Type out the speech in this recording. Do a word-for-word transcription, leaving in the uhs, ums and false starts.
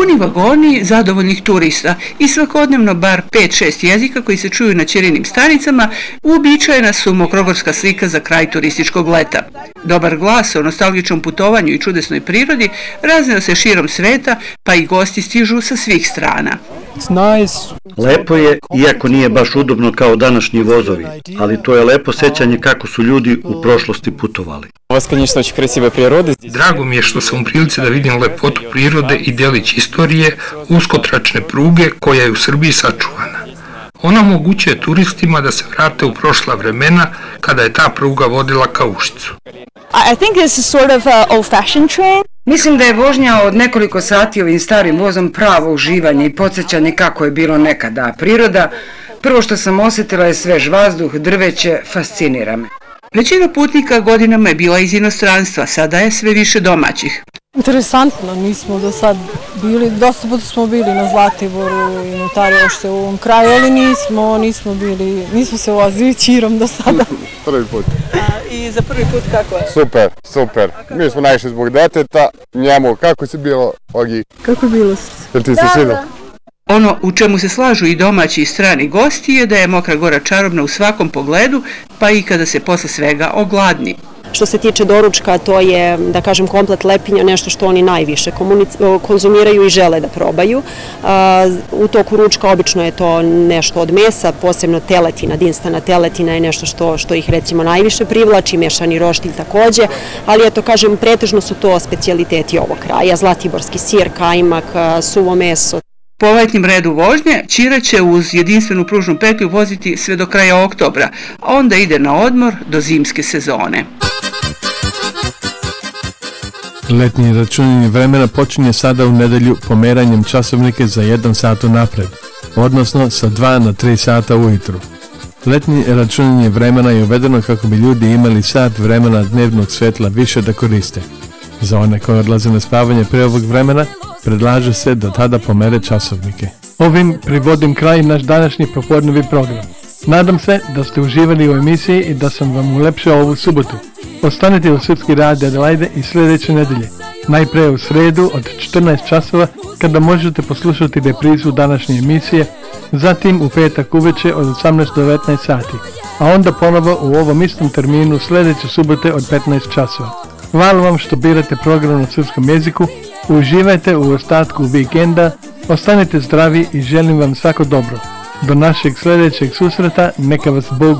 Puni vagoni zadovoljnih turista i svakodnevno bar pet šest jezika koji se čuju na ćirinim stanicama uobičajena su mokrogorska slika za kraj turističkog leta. Dobar glas o nostalgičnom putovanju i čudesnoj prirodi razneo se širom sveta, pa i gosti stižu sa svih strana. Lepo je, iako nije baš udobno kao današnji vozovi, ali to je lepo sećanje kako su ljudi u prošlosti putovali. Drago mi je što sam u prilici da vidim lepotu prirode i delić istorije uskotračne pruge koja je u Srbiji sačuvana. Ona omogućuje turistima da se vrate u prošla vremena kada je ta pruga vodila ka Ušću. I think this is sort of a old-fashioned train. Mislim da je vožnja od nekoliko sati ovim starim vozom pravo uživanje i podsjećanje kako je bilo nekada, a priroda, prvo što sam osjetila je svež vazduh, drveće, fascinira me. Većina putnika godinama je bila iz inostranstva, sada je sve više domaćih. Interesantno, nismo do sad bili, dosta puta smo bili na Zlatiboru i na Tarjevošte u ovom kraju, ali nismo, nismo bili, nismo se vozili Ćirom do sada. Prvi put. A, I za prvi put kako je? Super, super. Mi smo naišli zbog deteta, njemu kako si bilo, Ogi? Kako je bilo? Jel ti se sviđalo? Ono u čemu se slažu i domaći i strani gosti je da je Mokra Gora čarobna u svakom pogledu, pa i kada se posle svega ogladni. Što se tiče doručka, to je, da kažem, komplet lepinja, nešto što oni najviše konzumiraju i žele da probaju. U toku ručka obično je to nešto od mesa, posebno teletina, dinstana teletina je nešto što, što ih recimo najviše privlači, mešani roštilj takođe, ali eto kažem, pretežno su to specijaliteti ovog kraja, zlatiborski sir, kajmak, suvo meso. Po letnjem redu vožnje, Ćira će uz jedinstvenu pružnu petlju voziti sve do kraja oktobra, a onda ide na odmor do zimske sezone. Letnje računanje vremena počinje sada u nedelju pomeranjem časovnike za jedan sat unapred, odnosno sa dva na tri sata ujutru. Letnje računanje vremena je uvedeno kako bi ljudi imali sat vremena dnevnog svetla više da koriste. Za one koje odlaze na spavanje pre ovog vremena, predlaže se da tada pomere časovnike. Ovim privodim kraj naš današnji popodnevi program. Nadam se da ste uživali u emisiji i da sam vam ulepšao ovu subotu. Ostanite u Srpski radio Adelaide i sljedeće nedelje, najpre u sredu od četrnaest časova kada možete poslušati reprizu današnje emisije, zatim u petak uveče od osamnaest do devetnaest sati, a onda ponovo u ovom istom terminu sljedeće subote od petnaest časova. Hvala vam što birate program na srpskom jeziku, uživajte u ostatku vikenda, ostanite zdravi i želim vam svako dobro. Do našeg sljedećeg susreta, neka vas Bog